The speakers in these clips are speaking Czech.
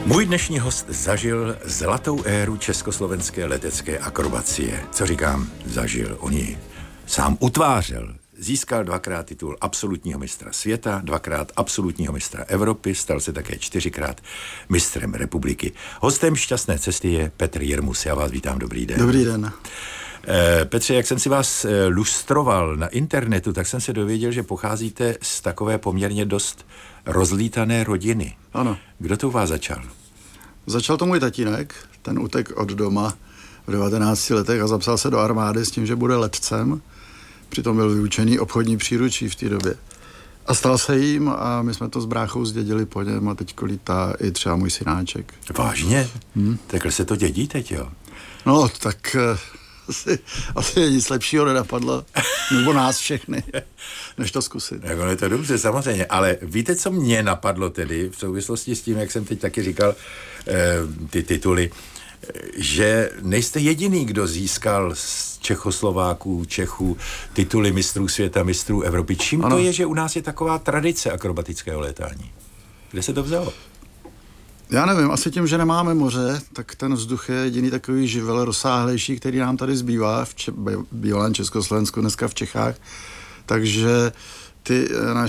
Můj dnešní host zažil zlatou éru československé letecké akrobacie. Co říkám, zažil, on ji sám utvářel. Získal 2krát titul absolutního mistra světa, 2krát absolutního mistra Evropy, stal se také 4krát mistrem republiky. Hostem Šťastné cesty je Petr Jirmus. Já vás vítám, dobrý den. Dobrý den. Petře, jak jsem si vás lustroval na internetu, tak jsem se dověděl, že pocházíte z takové poměrně dost rozlítané rodiny. Ano. Kdo to u vás začal? Začal to můj tatínek, ten utek od doma v 19 letech a zapsal se do armády s tím, že bude letcem. Přitom byl vyučený obchodní příručí v té době. A stal se jím a my jsme to s bráchou zdědili po něm a teďko lítá i třeba můj synáček. Vážně? Takhle se to dědí teď, jo? No, tak asi nic lepšího nenapadlo, nebo nás všechny, než to zkusit. Jako je to dobře, samozřejmě, ale víte, co mě napadlo tedy v souvislosti s tím, jak jsem teď taky říkal, ty tituly, že nejste jediný, kdo získal z Čechoslováků, Čechů tituly mistrů světa, mistrů Evropy. Čím to je, že u nás je taková tradice akrobatického létání? Kde se to vzalo? Já nevím, asi tím, že nemáme moře, tak ten vzduch je jediný takový živel rozsáhlejší, který nám tady zbývá v bývalém Československu, dneska v Čechách. Takže ty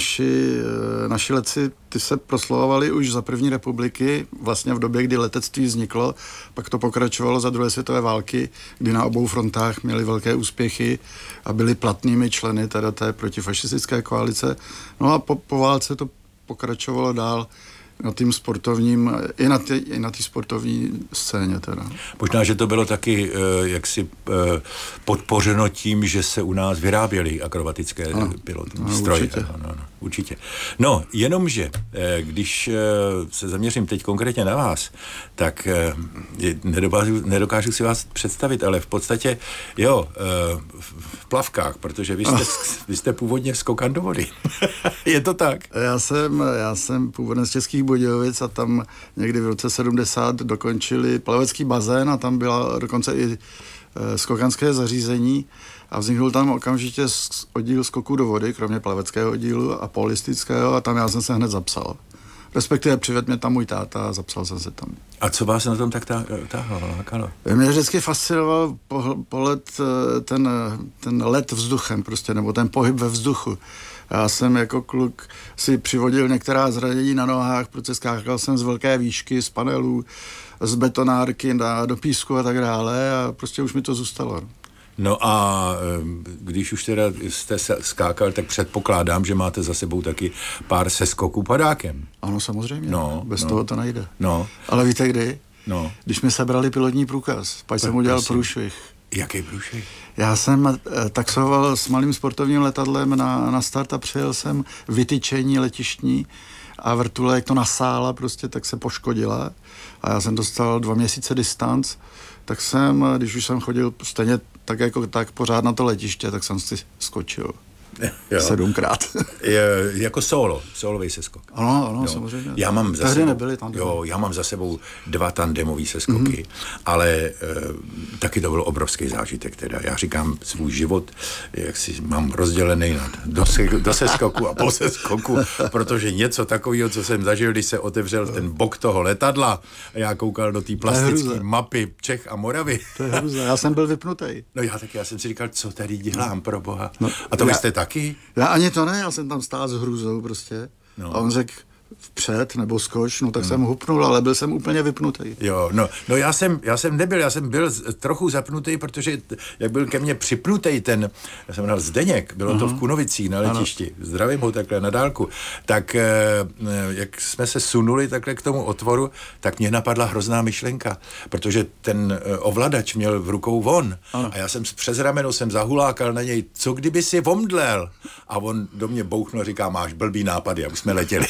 naši letci, ty se proslavovali už za první republiky, vlastně v době, kdy letectví vzniklo, pak to pokračovalo za druhé světové války, kdy na obou frontách měli velké úspěchy a byli platnými členy teda té protifašistické koalice. No a po válce to pokračovalo dál na tým sportovním, i na té sportovní scéně teda. Možná, že to bylo taky jaksi podpořeno tím, že se u nás vyráběly akrobatické pilotní stroje. Určitě. Určitě. No, jenomže, když se zaměřím teď konkrétně na vás, tak nedokážu si vás představit, ale v podstatě, v plavkách, protože vy jste původně skokan do vody. Je to tak? Já jsem původně z Českých Budějovic a tam někdy v roce 70 dokončili plavecký bazén a tam byla dokonce i skokanské zařízení a vzniknul tam okamžitě oddíl skoku do vody, kromě plaveckého oddílu a polistického a tam já jsem se hned zapsal. Respektive přivedl mě tam můj táta a zapsal jsem se tam. A co vás na tom tak táhlo? Mě vždycky fascinoval pohled, ten let vzduchem prostě, nebo ten pohyb ve vzduchu. Já jsem jako kluk si přivodil některá zranění na nohách, protože skákal jsem z velké výšky, z panelů, z betonárky do písku a tak dále a prostě už mi to zůstalo. No a když už teda jste skákal, tak předpokládám, že máte za sebou taky pár seskoků padákem. Ano, samozřejmě. Bez toho toho to nejde. No. Ale víte kdy? No. Když mi sebrali pilotní průkaz, pak jsem udělal průšvih. Jaký průšvih? Já jsem taxoval s malým sportovním letadlem na start a přijel jsem vytyčení letištní a vrtule, jak to nasála prostě, tak se poškodila a já jsem dostal 2 měsíce distanc, tak jsem, když už jsem chodil stejně tak pořád na to letiště, tak jsem si skočil. 7krát. Jako solový seskok. Ano, samozřejmě. Já mám já mám za sebou 2 tandemové seskoky, ale taky to byl obrovský zážitek teda. Já říkám svůj život, jak si mám rozdělený do seskoku a po seskoku, protože něco takového, co jsem zažil, když se otevřel ten bok toho letadla a já koukal do té plastické mapy Čech a Moravy. To je hruza, já jsem byl vypnutej. No já jsem si říkal, co tady dělám pro boha. A to vy jste taky? Já ani to ne, já jsem tam stál s hrůzou prostě. A on řekl vpřed nebo skoč, tak jsem hupnul, ale byl jsem úplně vypnutý. Jo, no já jsem nebyl, já jsem byl trochu zapnutý, protože jak byl ke mně připnutý já jsem měl Zdeněk, bylo to v Kunovicích na letišti, zdravím ho takhle na dálku, tak jak jsme se sunuli takhle k tomu otvoru, tak mě napadla hrozná myšlenka, protože ten ovladač měl v rukou on a já jsem přes rameno zahulákal na něj, co kdyby si omdlel, a on do mě bouchnul a říká, máš blbý nápady, a už jsme letěli.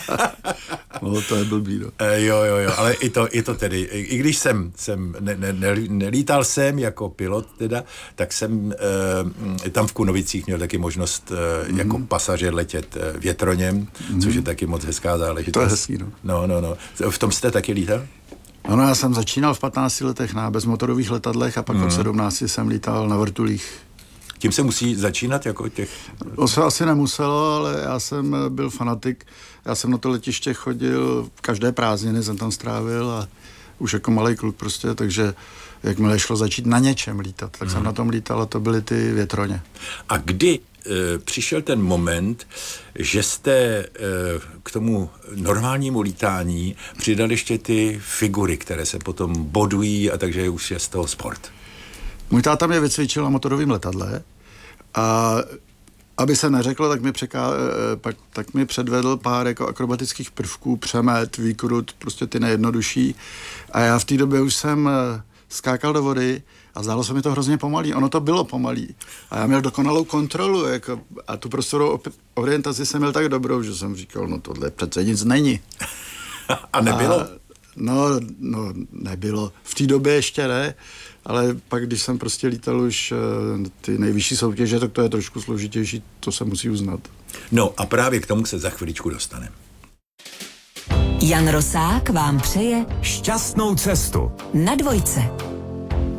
No, to je blbý, no. Jo, ale i to tedy, i když jsem nelítal jsem jako pilot teda, tak jsem tam v Kunovicích měl taky možnost jako pasažér letět větroněm, což je taky moc hezká záležitost. To je hezký, no. No. V tom jste taky lítal? Ano, já jsem začínal v 15 letech na bezmotorových letadlech a pak od 17 jsem lítal na vrtulích. Tím se musí začínat jako těch... To se asi nemuselo, ale já jsem byl fanatik. Já jsem na to letiště chodil, každé prázdniny jsem tam strávil a už jako malej kluk prostě, takže jakmile šlo začít na něčem lítat, tak jsem na tom lítal a to byly ty větroně. A kdy přišel ten moment, že jste k tomu normálnímu lítání přidali ještě ty figury, které se potom bodují a takže už je z toho sport? Můj táta mě vycvičil na motorovém letadle a aby se neřeklo, tak mi předvedl pár jako akrobatických prvků, přemet, výkrut, prostě ty nejjednodušší. A já v té době už jsem skákal do vody a zdálo se mi to hrozně pomalý. Ono to bylo pomalý. A já měl dokonalou kontrolu jako, a tu prostorovou orientaci jsem měl tak dobrou, že jsem říkal, no tohle přece nic není. A nebylo? No, nebylo. V té době ještě ne, ale pak, když jsem prostě lítal už ty nejvyšší soutěže, tak to je trošku složitější, to se musí uznat. No a právě k tomu se za chviličku dostaneme. Jan Rosák vám přeje šťastnou cestu na Dvojce.